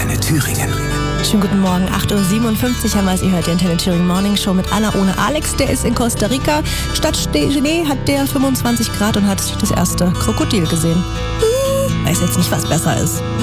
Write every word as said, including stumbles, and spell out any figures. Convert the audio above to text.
Antenne Thüringen. Schönen guten Morgen, acht Uhr siebenundfünfzig haben wir es. Ihr hört die Antenne Thüringen Morning Show mit Anna ohne Alex. Der ist in Costa Rica. Statt Schnee hat der fünfundzwanzig Grad und hat das erste Krokodil gesehen. Weiß jetzt nicht, was besser ist.